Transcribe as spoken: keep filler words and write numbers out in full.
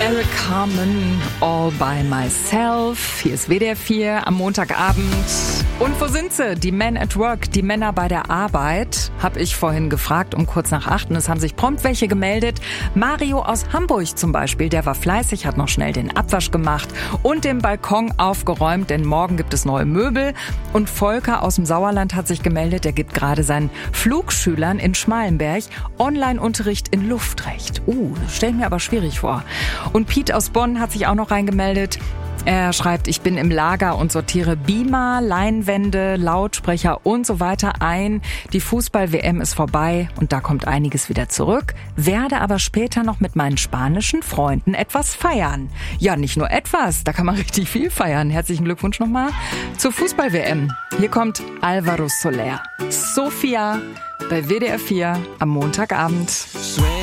Eric Carmen, All by Myself. Hier ist W D R vier am Montagabend. Und wo sind sie? Die Men at Work, die Männer bei der Arbeit, habe ich vorhin gefragt um kurz nach acht. Und es haben sich prompt welche gemeldet. Mario aus Hamburg zum Beispiel, der war fleißig, hat noch schnell den Abwasch gemacht und den Balkon aufgeräumt, denn morgen gibt es neue Möbel. Und Volker aus dem Sauerland hat sich gemeldet, der gibt gerade seinen Flugschülern in Schmalenberg Online-Unterricht in Luftrecht. Uh, das stelle ich mir aber schwierig vor. Und Piet aus Bonn hat sich auch noch reingemeldet. Er schreibt, ich bin im Lager und sortiere Beamer, Leinwände, Lautsprecher und so weiter ein. Die Fußball-W M ist vorbei und da kommt einiges wieder zurück. Werde aber später noch mit meinen spanischen Freunden etwas feiern. Ja, nicht nur etwas, da kann man richtig viel feiern. Herzlichen Glückwunsch nochmal zur Fußball-W M. Hier kommt Alvaro Soler. Sophia bei W D R vier am Montagabend.